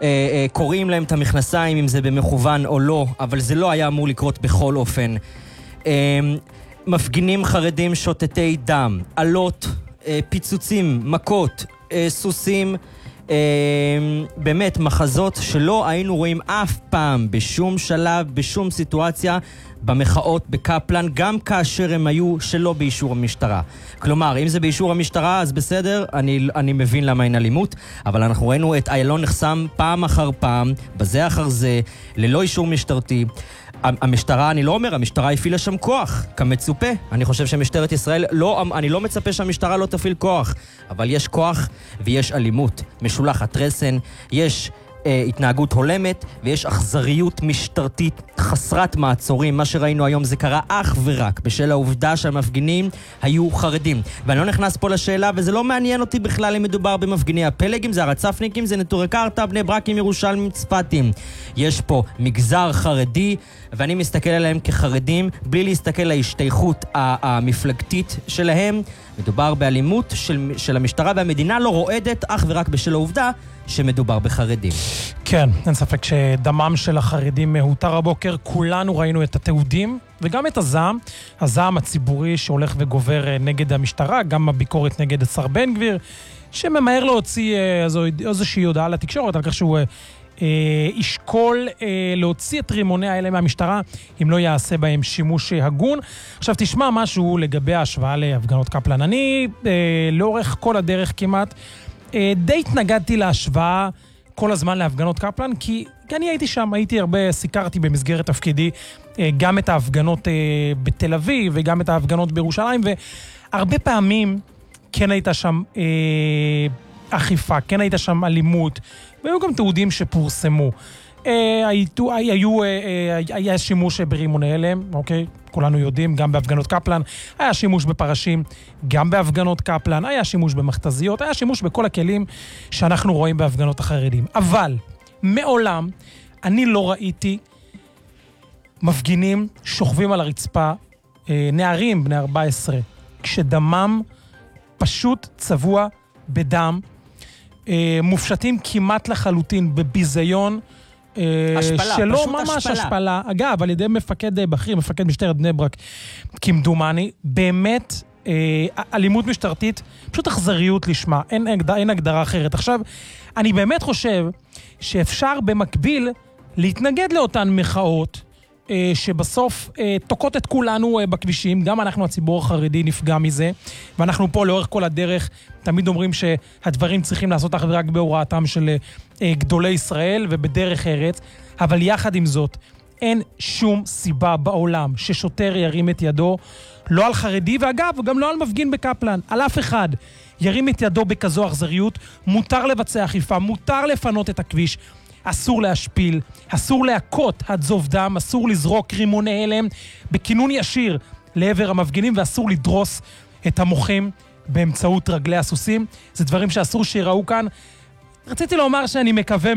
קוראים להם את המכנסיים, אם זה במכוון או לא, אבל זה לא היה אמור לקרות בכל אופן. מפגינים חרדים שוטטי דם, עלות, פיצוצים, מכות, סוסים, באמת מחזות שלא היינו רואים אף פעם בשום שלב, בשום סיטואציה במחאות בקפלן, גם כאשר הם היו שלא באישור המשטרה. כלומר, אם זה באישור המשטרה, אז בסדר, אני מבין למה אין אלימות, אבל אנחנו ראינו את איילון נחסם פעם אחר פעם, בזה אחר זה, ללא אישור משטרתי. המשטרה, אני לא אומר, המשטרה הפעילה שם כוח, כמצופה. אני חושב שמשטרת ישראל, אני לא מצפה שהמשטרה לא תפעיל כוח, אבל יש כוח ויש אלימות. משולחת רסן, יש התנהגות הולמת, ויש אכזריות משטרתית חסרת מעצורים. מה שראינו היום זה קרה אך ורק בשל העובדה שהמפגינים היו חרדים. ואני לא נכנס פה לשאלה, וזה לא מעניין אותי בכלל אם מדובר במפגיני הפלגים, זה הרצפניקים, זה נטורי קרתא, בני ברקים, ירושלמים, צפתים. יש פה מגזר חרדי, ואני מסתכל עליהם כחרדים, בלי להסתכל על ההשתייכות המפלגתית שלהם. מדובר באלימות של המשטרה, והמדינה לא רועדת אך ורק בשל העובדה שמדובר בחרדים. כן, אין ספק שדמם של החרדים מהותר הבוקר. כולנו ראינו את התיעודים וגם את הזעם הציבורי שהולך וגובר נגד המשטרה, גם הביקורת נגד השר בן גביר, שממהר להוציא איזושהי הודעה לתקשורת על כך שהוא ישקול להוציא את רימוני האלה מהמשטרה אם לא יעשה בהם שימוש הגון. עכשיו תשמע משהו לגבי ההשוואה להפגנות קפלן. אני לאורך כל הדרך כמעט די התנגדתי להשוואה כל הזמן להפגנות קפלן, כי אני הייתי שם, סיקרתי במסגרת תפקידי גם את ההפגנות בתל אביב וגם את ההפגנות בירושלים, והרבה פעמים כן הייתה שם אכיפה, כן הייתה שם אלימות, והיו גם תיעודים שפורסמו. היה שימוש ברימוני הלם, אוקיי? כולנו יודעים, גם בהפגנות קפלן, היה שימוש בפרשים, גם בהפגנות קפלן, היה שימוש במכתזיות, היה שימוש בכל הכלים שאנחנו רואים בהפגנות החרדים. אבל מעולם אני לא ראיתי מפגינים שוכבים על הרצפה, נערים בני 14, כשדמם פשוט צבוע בדם, מופשטים כמעט לחלוטין בביזיון, השפלה, שלא פשוט ממש השפלה. אגב, על ידי מפקד בכיר, מפקד משטרת בני ברק, כמדומני, באמת אלימות משטרתית, פשוט אכזריות לשמה, אין הגדרה אחרת. עכשיו, אני באמת חושב שאפשר במקביל להתנגד לאותן מחאות, שבסוף תוקעות את כולנו בכבישים, גם אנחנו הציבור החרדי נפגע מזה, ואנחנו פה לאורך כל הדרך תמיד אומרים שהדברים צריכים לעשות אך ורק בהוראתם של גדולי ישראל ובדרך ארץ, אבל יחד עם זאת אין שום סיבה בעולם ששוטר ירים את ידו, לא על חרדי, ואגב גם לא על מפגין בקפלן, על אף אחד ירים את ידו בכזו אכזריות. מותר לבצע אכיפה, מותר לפנות את הכביש, אסור להשפיל, אסור להכות עד זוב דם, אסור לזרוק רימוני הלם בכינון ישיר לעבר המפגינים, ואסור לדרוס את המוחים באמצעות רגלי הסוסים. זה דברים שאסור שיראו כאן. רציתי לומר שאני מקווה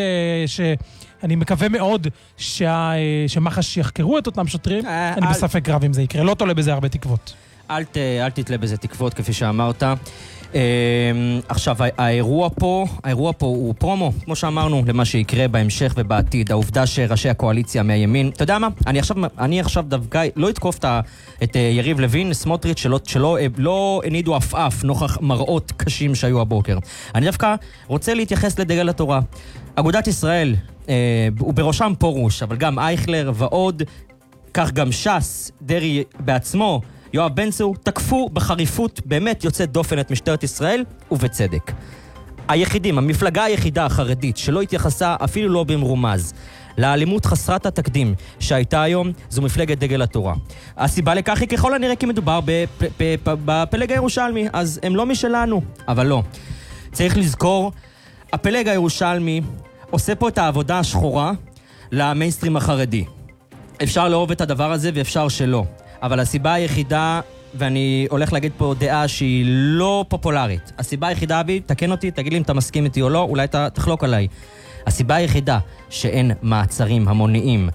מאוד שמח"ש יחקרו את אותם שוטרים. אני בספק רב אם זה יקרה, לא תולה בזה הרבה תקוות. אל תתלה בזה תקוות, כפי שאמרת. עכשיו, האירוע פה הוא פרומו, כמו שאמרנו, למה שיקרה בהמשך ובעתיד. העובדה שראשי הקואליציה מהימין, אתה יודע מה? אני עכשיו דווקא לא אתקוף את יריב לוין, סמוטריץ' שלא הנידו אף נוכח מראות קשים שהיו הבוקר. אני דווקא רוצה להתייחס לדגל התורה. אגודת ישראל, ובראשם פורוש, אבל גם אייכלר ועוד, כך גם ש"ס, דרעי בעצמו, יואב בן צור, תקפו בחריפות באמת יוצאת דופן את משטרת ישראל, ובצדק. המפלגה היחידה החרדית שלא התייחסה אפילו לא במרומז לאלימות חסרת התקדים שהייתה היום, זו מפלגת דגל התורה. הסיבה לכך היא ככל הנראה כי מדובר בפלג הירושלמי, אז הם לא משלנו, אבל לא. צריך לזכור, הפלג הירושלמי עושה פה את העבודה השחורה למיינסטרים החרדי. אפשר לאהוב את הדבר הזה ואפשר שלא. אבל הסיבה היחידה, ואני הולך להגיד פה דעה שהיא לא פופולרית, הסיבה היחידה, אבי, תקן אותי, תגיד לי אם אתה מסכים איתי או לא, אולי אתה תחלוק עליי. הסיבה היחידה שאין מעצרים המוניים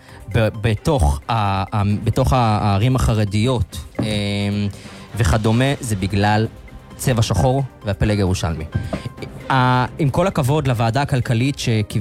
בתוך הערים החרדיות וכדומה, זה בגלל צבע שחור והפלג הירושלמי. עם כל הכבוד לוועדה הכלכלית